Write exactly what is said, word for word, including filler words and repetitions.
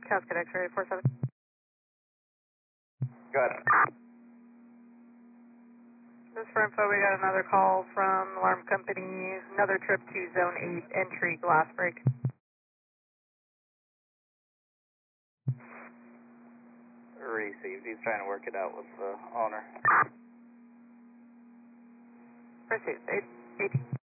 Cascade X-ray four seven. Go ahead. Just for info, we got another call from alarm company, another trip to zone eight, entry glass break. Received. He's trying to work it out with the owner. Received, eight, eight.